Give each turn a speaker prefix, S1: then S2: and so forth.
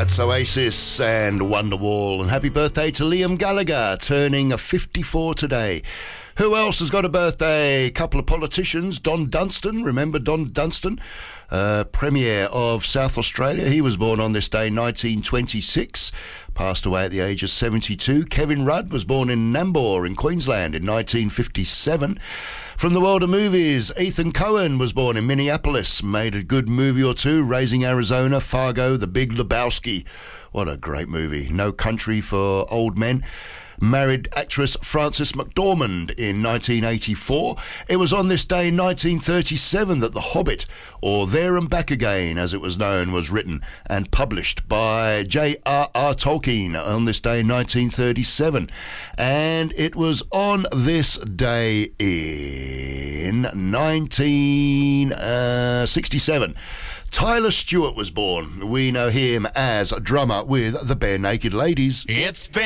S1: That's Oasis and Wonderwall. And happy birthday to Liam Gallagher, turning 54 today. Who else has got a birthday? A couple of politicians. Don Dunstan, remember Don Dunstan? Premier of South Australia. He was born on this day, 1926. Passed away at the age of 72. Kevin Rudd was born in Nambour in Queensland in 1957. From the world of movies, Ethan Coen was born in Minneapolis, made a good movie or two, Raising Arizona, Fargo, The Big Lebowski. What a great movie. No Country for Old Men. Married actress Frances McDormand in 1984. It was on this day in 1937 that The Hobbit, or There and Back Again as it was known, was written and published by J.R.R. Tolkien on this day in 1937. And it was on this day in 1967. Tyler Stewart was born. We know him as drummer with the Bare Naked Ladies.
S2: It's